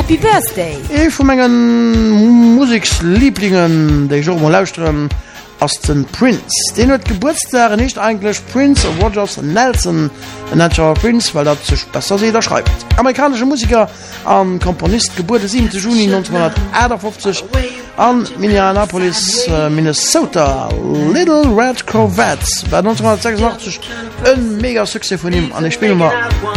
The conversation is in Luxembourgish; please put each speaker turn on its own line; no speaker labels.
Happy Birthday!
E vu menggen Musikslieblingen déi Jo lausren ass den Prince. Den huet Geburtsdagen nicht englisch Prince Rogers Nelson Natural Prince, weil dat zech besser se schreibt. Amerikanische Musiker an Komponist Geburt 7. Juni 1958 an Minneapolis, Minnesota. Little Red Corvettes war 1986 een mega Suse vun ihm an ich spiele mal